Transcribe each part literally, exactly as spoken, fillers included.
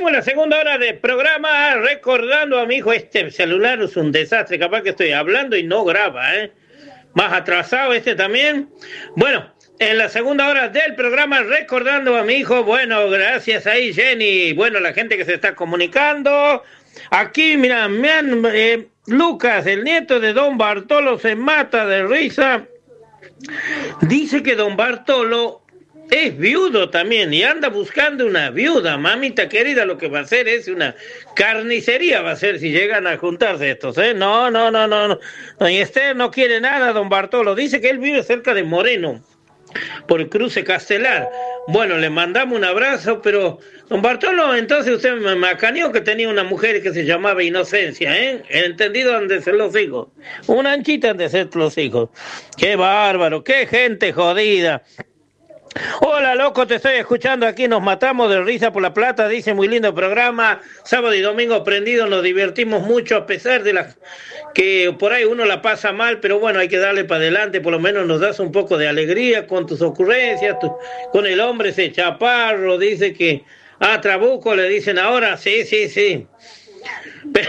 seguimos en la segunda hora del programa, recordando a mi hijo, este celular es un desastre, capaz que estoy hablando y no graba, ¿eh? Más atrasado este también. Bueno, en la segunda hora del programa, recordando a mi hijo, bueno, gracias ahí Jenny, bueno, la gente que se está comunicando. Aquí, mira, me han, eh, Lucas, el nieto de don Bartolo, se mata de risa. Dice que don Bartolo es viudo también y anda buscando una viuda. Mamita querida, lo que va a hacer es una carnicería, va a ser si llegan a juntarse estos, ¿eh? No, no, no, no, no. Doña Esther no quiere nada, don Bartolo. Dice que él vive cerca de Moreno, por el cruce Castelar. Bueno, le mandamos un abrazo, pero don Bartolo, entonces usted me macaneó que tenía una mujer que se llamaba Inocencia, ¿eh? Entendido dónde ser los hijos. Una anchita han de ser los hijos. Qué bárbaro, qué gente jodida. Hola, loco, te estoy escuchando aquí, nos matamos de risa por la plata, dice, muy lindo programa, sábado y domingo prendido, nos divertimos mucho a pesar de la que por ahí uno la pasa mal, pero bueno, hay que darle para adelante, por lo menos nos das un poco de alegría con tus ocurrencias, tu, con el hombre ese chaparro, dice que a Trabuco le dicen ahora, sí, sí, sí. Pero...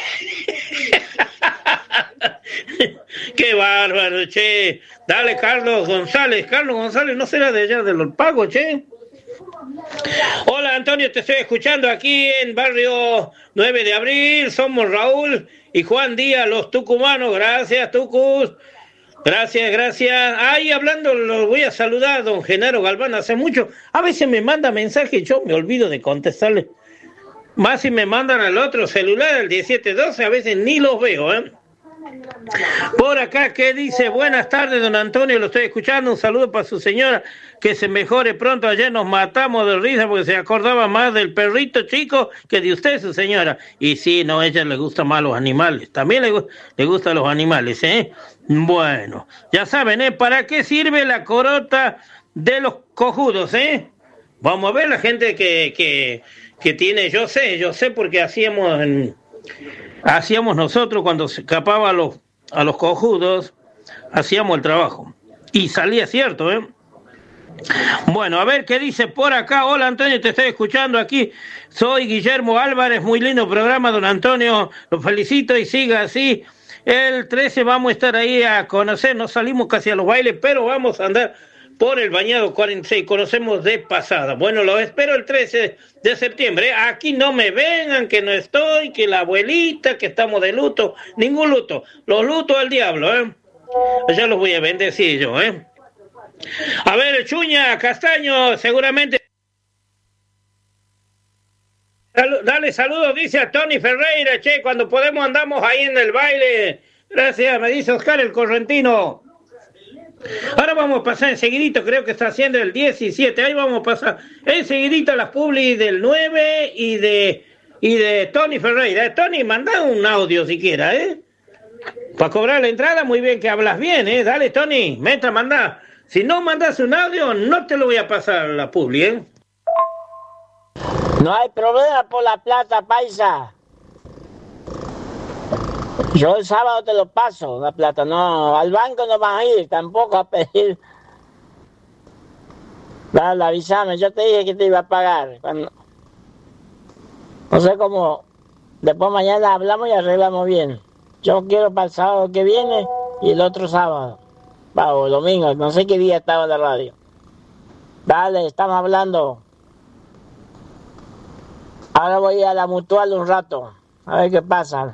Qué bárbaro, che. Dale, Carlos González. Carlos González, ¿no será de allá de los pagos, che? Hola, Antonio, te estoy escuchando aquí en barrio nueve de abril. Somos Raúl y Juan Díaz, los tucumanos. Gracias, Tucus. Gracias, gracias. Ahí hablando, lo voy a saludar a don Genaro Galván. Hace mucho, a veces me manda mensaje y yo me olvido de contestarle. Más si me mandan al otro celular, al diecisiete doce, a veces ni los veo, ¿eh? Por acá, ¿qué dice? Buenas tardes, don Antonio, lo estoy escuchando. Un saludo para su señora, que se mejore pronto. Ayer nos matamos de risa porque se acordaba más del perrito chico que de usted, su señora. Y sí, no, a ella le gustan más los animales. También le, le gustan los animales, ¿eh? Bueno, ya saben, ¿eh? ¿Para qué sirve la corota de los cojudos, eh? Vamos a ver la gente que, que, que tiene, yo sé, yo sé porque hacíamos en... Hacíamos nosotros cuando se escapaba a los, a los cojudos, hacíamos el trabajo. Y salía cierto, ¿eh? Bueno, a ver qué dice por acá. Hola, Antonio, te estoy escuchando aquí. Soy Guillermo Álvarez, muy lindo programa, don Antonio. Lo felicito y siga así. El trece vamos a estar ahí a conocer. No salimos casi a los bailes, pero vamos a andar por el Bañado cuarenta y seis, conocemos de pasada. Bueno, los espero el trece de septiembre. Aquí no me vengan, que no estoy, que la abuelita, que estamos de luto. Ningún luto. Los lutos al diablo, ¿eh? Ya los voy a bendecir yo, ¿eh? A ver, Chuña, Castaño, seguramente... Dale saludos, dice a Tony Ferreira, che, cuando podemos andamos ahí en el baile. Gracias, me dice Oscar el Correntino. Ahora vamos a pasar enseguidito, creo que está haciendo el diecisiete, ahí vamos a pasar enseguidito las publi del nueve y de y de Tony Ferreira. Tony, manda un audio siquiera, ¿eh? Para cobrar la entrada, muy bien que hablas bien, ¿eh? Dale, Tony, meta, manda. Si no mandas un audio, no te lo voy a pasar la publi, ¿eh? No hay problema por la plata, paisa. Yo el sábado te lo paso, la plata. No, al banco no van a ir, tampoco a pedir. Dale, avísame, yo te dije que te iba a pagar. Cuando... No sé cómo. Después mañana hablamos y arreglamos bien. Yo quiero para el sábado que viene y el otro sábado. Va, o el domingo, no sé qué día estaba en la radio. Dale, estamos hablando. Ahora voy a la Mutual un rato, a ver qué pasa.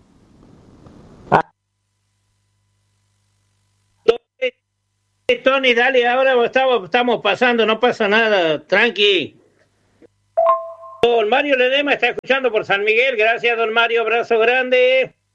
Tony, dale, ahora estamos, estamos pasando, no pasa nada, tranqui. Don Mario Ledema está escuchando por San Miguel, gracias don Mario, abrazo grande.